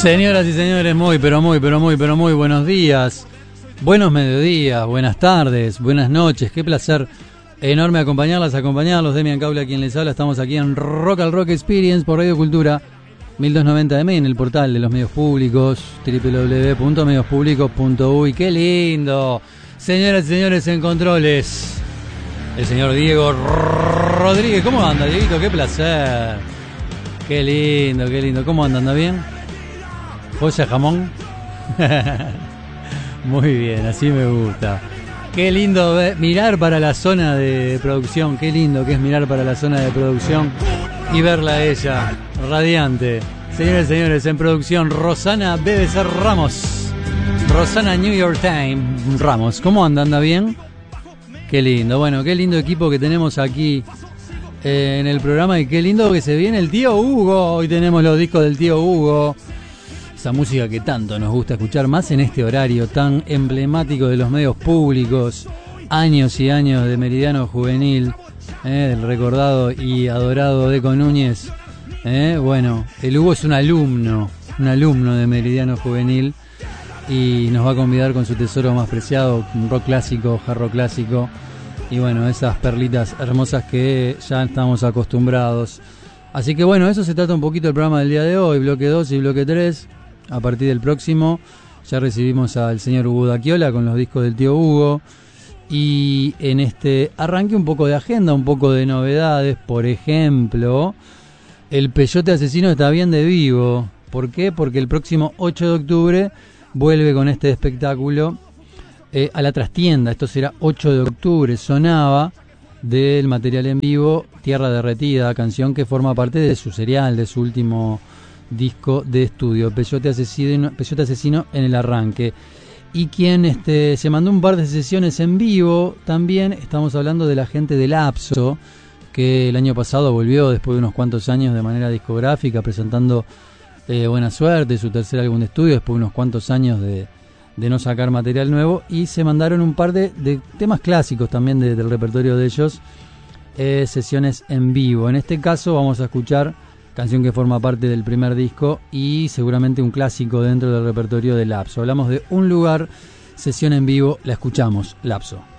Señoras y señores, muy buenos días, buenos mediodías, buenas tardes, buenas noches. Qué placer enorme acompañarlos. Demian Caula quien les habla. Estamos aquí en Rock al Rock Experience por Radio Cultura 1290 de en el portal de los medios públicos, www.mediospublicos.uy. ¡Qué lindo! Señoras y señores, en controles, el señor Diego Rodríguez. ¿Cómo anda, Dieguito? ¡Qué placer! ¡Qué lindo! ¿Cómo anda? ¿Anda bien? ¿Joya jamón? Muy bien, así me gusta. Qué lindo mirar para la zona de producción. Qué lindo que es mirar para la zona de producción y verla a ella, radiante. Señores y señores, en producción, Rosana BBC Ramos. Rosana New York Times Ramos. ¿Cómo anda? ¿Anda bien? Qué lindo. Bueno, qué lindo equipo que tenemos aquí en el programa. Y qué lindo que se viene el tío Hugo. Hoy tenemos los discos del tío Hugo. Esa música que tanto nos gusta escuchar, más en este horario tan emblemático de los medios públicos. Años y años de Meridiano Juvenil, el recordado y adorado Deco Núñez. Bueno, el Hugo es un alumno de Meridiano Juvenil y nos va a convidar con su tesoro más preciado, un rock clásico, hard rock clásico. Y bueno, esas perlitas hermosas que ya estamos acostumbrados. Así que bueno, eso se trata un poquito el programa del día de hoy, bloque 2 y bloque 3. A partir del próximo ya recibimos al señor Hugo Daquiola con los discos del tío Hugo. Y en este arranque un poco de agenda, un poco de novedades. Por ejemplo, el Peyote Asesino está bien de vivo. ¿Por qué? Porque el próximo 8 de octubre vuelve con este espectáculo a la trastienda. Esto será 8 de octubre. Sonaba del material en vivo Tierra Derretida, canción que forma parte de su serial, de su último disco de estudio, Peyote Asesino en el arranque. Y quien se mandó un par de sesiones en vivo, también estamos hablando de la gente de Lapso, que el año pasado volvió después de unos cuantos años de manera discográfica, presentando Buena Suerte, su tercer álbum de estudio, después de unos cuantos años de no sacar material nuevo, y se mandaron un par de temas clásicos también del repertorio de ellos, sesiones en vivo. En este caso vamos a escuchar canción que forma parte del primer disco y seguramente un clásico dentro del repertorio de Lapso. Hablamos de Un Lugar, sesión en vivo, la escuchamos, Lapso.